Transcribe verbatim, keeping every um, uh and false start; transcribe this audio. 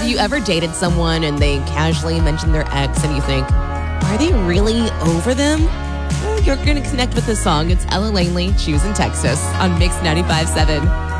you ever dated someone and they casually mention their ex and you think, are they really over them? Well, you're going to connect with this song. It's Ella Langley, Choosing Texas on Mix ninety-five point seven.